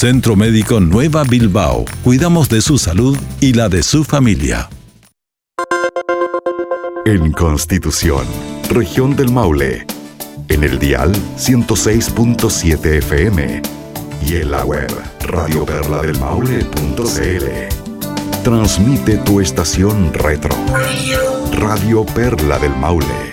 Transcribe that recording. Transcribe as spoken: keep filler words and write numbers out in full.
Centro Médico Nueva Bilbao. Cuidamos de su salud y la de su familia. En Constitución, Región del Maule. En el dial ciento seis punto siete F M. Y en la web radio perla del maule punto c l. Transmite tu estación retro. Radio Perla del Maule.